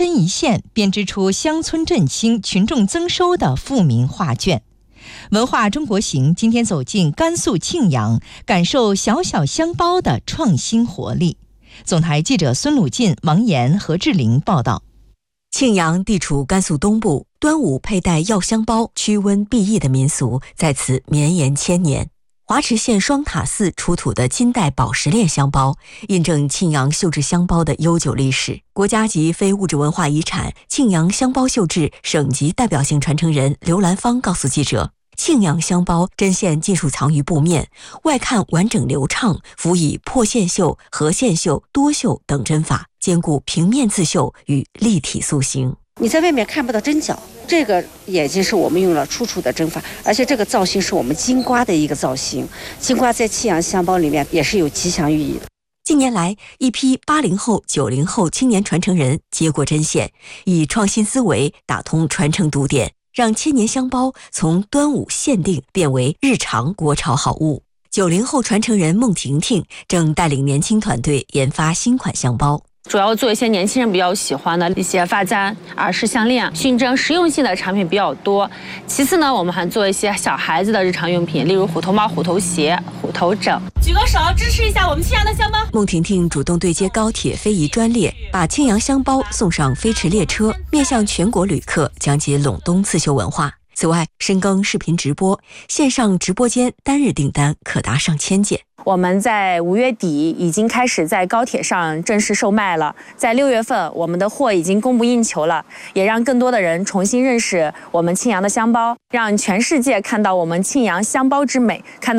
针一线编织出乡村振兴、群众增收的富民画卷。文化中国行今天走进甘肃庆阳，感受小小香包的创新活力。总台记者孙鲁进、王岩、何志玲报道。 庆阳地处甘肃东部，端午佩戴药香包驱瘟避疫的民俗在此绵延千年。华池县双塔寺出土的金代宝石链香包，印证庆阳绣制香包的悠久历史。国家级非物质文化遗产庆阳香包绣制省级代表性传承人刘兰芳告诉记者，庆阳香包针线尽数藏于布面，外看完整流畅，辅以破线绣、合线绣、多绣等针法，兼顾平面刺绣与立体塑形。 你在外面看不到针脚，这个眼睛是我们用了出处的针法，而且这个造型是我们金瓜的一个造型。金瓜在庆阳香包里面也是有吉祥寓意的。 近年来，一批80后、90后青年传承人接过针线，以创新思维打通传承堵点，让千年香包从端午限定变为日常国潮好物。90后传承人孟婷婷正带领年轻团队研发新款香包。 主要做一些年轻人比较喜欢的一些发簪、耳饰、项链、熏蒸，实用性的产品比较多。其次呢，我们还做一些小孩子的日常用品，例如虎头帽、虎头鞋、虎头枕。 举个手支持一下我们庆阳的香包。 孟婷婷主动对接高铁非遗专列，把庆阳香包送上飞驰列车，面向全国旅客讲解陇东刺绣文化。此外，深耕视频直播，线上直播间单日订单可达上千件。 我们在5月底已经开始在高铁上正式售卖了，在6月份我们的货已经供不应求了，也让更多的人重新认识我们庆阳的香包，让全世界看到我们庆阳香包之美，看到